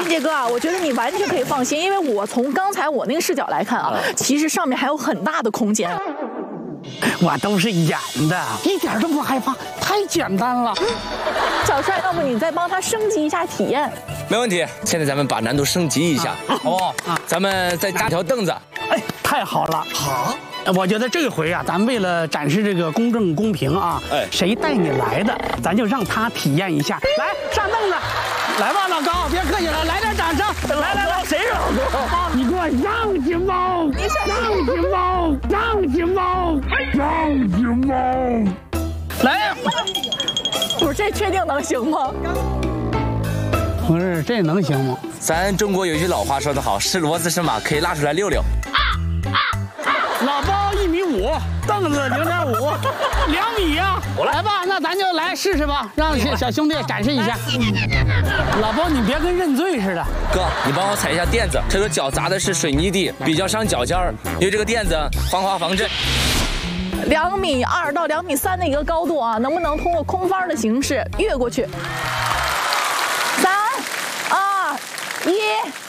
杰哥啊，我觉得你完全可以放心，因为我从刚才我那个视角来看啊，其实上面还有很大的空间。 我都是演的，一点都不害怕，太简单了。 小帅，要不你再帮他升级一下体验？ 没问题，现在咱们把难度升级一下，好不好？咱们再加条凳子。 哎，太好了，好。我觉得这回啊，咱为了展示这个公正公平啊，谁带你来的，咱就让他体验一下。来，上凳子，来吧，老高，别客气了，来点掌声。来，谁是老高？你给我让去猫，让去猫，让去猫，让去猫。来， 不是，这确定能行吗？ 不是，这能行吗？ 咱中国有一句老话说得好，是骡子是马，可以拉出来溜溜。 老包1.5米，凳子0.5，2米呀！来吧，那咱就来试试吧，让小兄弟展示一下。老包，你别跟认罪似的。 哥，你帮我踩一下垫子，这个脚砸的是水泥地，比较伤脚尖儿，因为这个垫子防滑防震。 2.2米到2.3米的一个高度啊，能不能通过空翻的形式越过去？3、2、1。